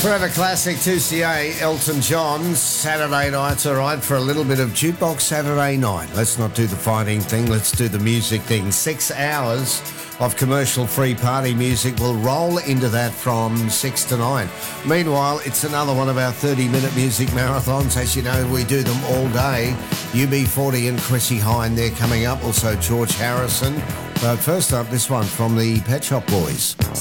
Forever classic 2CA, Elton John. Saturday night's all right for a little bit of Jukebox Saturday night. Let's not do the fighting thing, let's do the music thing. 6 hours of commercial-free party music will roll into that from 6 to 9. Meanwhile, it's another one of our 30-minute music marathons. As you know, we do them all day. UB40 and Chrissy Hine, they're coming up. Also George Harrison. But first up, this one from the Pet Shop Boys.